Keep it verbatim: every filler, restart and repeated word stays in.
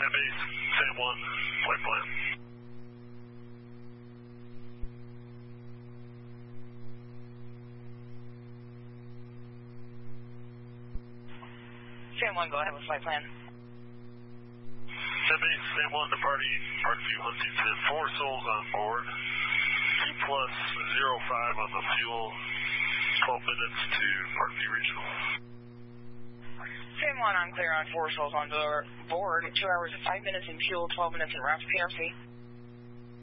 base, Sam one, flight plan. Sam one, go ahead with flight plan. Sam base, Sam one, departing Park View Huntington, four souls on board. T plus zero five on the fuel, twelve minutes to Parkview Regional. Sam one on clear on four souls on board, two hours and five minutes in fuel, twelve minutes in route to P R C.